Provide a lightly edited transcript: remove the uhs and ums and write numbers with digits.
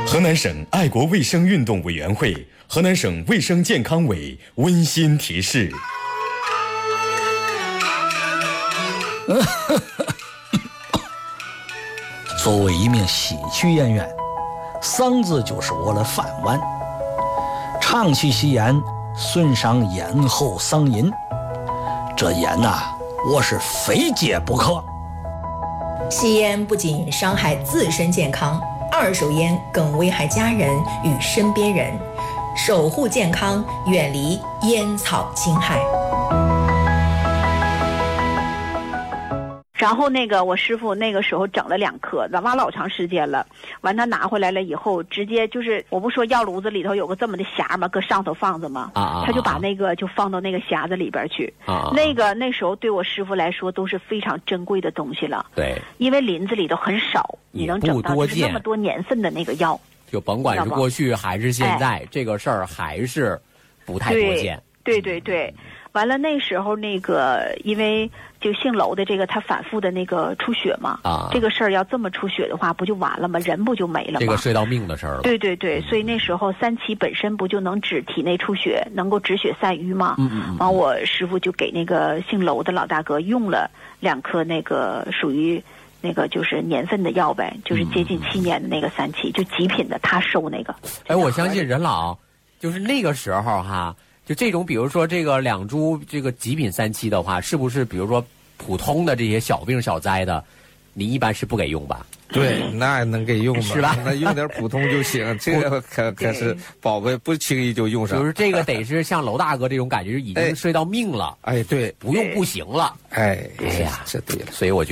河南省爱国卫生运动委员会、河南省卫生健康委温馨提示。 作为一名戏曲演员，嗓子就是我的饭碗，长期吸烟损伤咽喉嗓音，这烟我是非戒不可。 吸烟不仅伤害自身健康，二手烟更危害家人与身边人。守护健康，远离烟草侵害。 然后我师傅那个时候整了2颗，挖老长时间了。完他拿回来了以后，直接就是我不说药炉子里头有个这么的匣吗？搁上头放着吗？他就把那个就放到那个匣子里边去。那时候对我师傅来说都是非常珍贵的东西了。 对， 因为林子里头很少，你能整到就是那么多年份的那个药。 就甭管是过去还是现在，这个事儿还是不太多见。 对对对。完了那时候因为就姓娄的他反复的出血嘛，这个事儿要这么出血的话不就完了吗？人不就没了吗？ 这个睡到命的事儿了。 对对对，所以那时候3七本身不就能止体内出血，能够止血散瘀吗？完我师傅就给姓娄的老大哥用了2颗属于就是年份的药呗，就是接近7年的3期，就极品的，他收那个。 我相信任老就是那个时候就这种，比如说这个2株这个极品3期的话，是不是比如说普通的这些小病小灾的，你一般是不给用吧？ 对，那能给用吗？ 是吧？ 那用点普通就行。这个可是宝贝，不轻易就用上。 就是这个得是像娄大哥这种感觉，已经睡到命了。 哎，对， 不用不行了。 哎呀， 这对了。 所以我觉得。